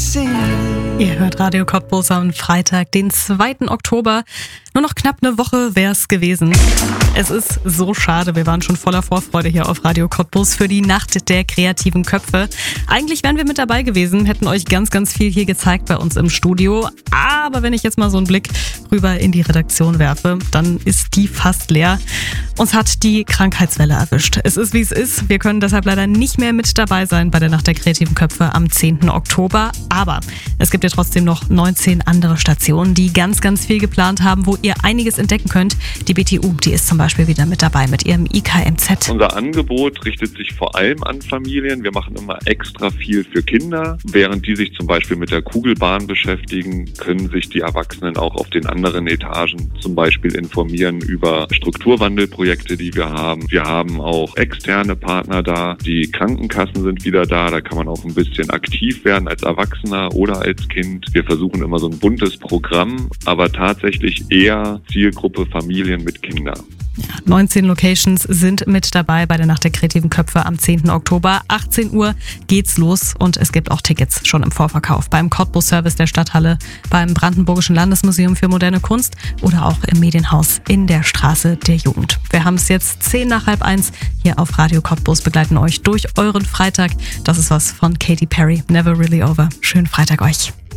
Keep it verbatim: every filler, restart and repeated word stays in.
Ihr hört Radio Cottbus am Freitag, den zweiten Oktober. Nur noch knapp eine Woche wär's gewesen. Es ist so schade, wir waren schon voller Vorfreude hier auf Radio Cottbus für die Nacht der kreativen Köpfe. Eigentlich wären wir mit dabei gewesen, hätten euch ganz, ganz viel hier gezeigt bei uns im Studio. Aber wenn ich jetzt mal so einen Blick rüber in die Redaktion werfe, dann ist die fast leer. Uns hat die Krankheitswelle erwischt. Es ist, wie es ist. Wir können deshalb leider nicht mehr mit dabei sein bei der Nacht der kreativen Köpfe am zehnten Oktober. Aber es gibt ja trotzdem noch neunzehn andere Stationen, die ganz, ganz viel geplant haben, wo ihr einiges entdecken könnt. Die B T U, die ist zum Beispiel wieder mit dabei mit ihrem I K M Z. Unser Angebot richtet sich vor allem an Familien. Wir machen immer extra viel für Kinder. Während die sich zum Beispiel mit der Kugelbahn beschäftigen, können sich die Erwachsenen auch auf den anderen Etagen zum Beispiel informieren über Strukturwandelprojekte, die wir haben. Wir haben auch externe Partner da. Die Krankenkassen sind wieder da. Da kann man auch ein bisschen aktiv werden als Erwachsener oder als Kind. Wir versuchen immer so ein buntes Programm, aber tatsächlich eher Zielgruppe Familien mit Kindern. Ja, neunzehn Locations sind mit dabei bei der Nacht der kreativen Köpfe am zehnten Oktober. achtzehn Uhr geht's los und es gibt auch Tickets schon im Vorverkauf beim Cottbus-Service der Stadthalle, beim Brandenburgischen Landesmuseum für moderne Kunst oder auch im Medienhaus in der Straße der Jugend. Wir haben es jetzt zehn nach halb eins hier auf Radio Cottbus, begleiten euch durch euren Freitag. Das ist was von Katy Perry, Never Really Over. Schönen Freitag euch.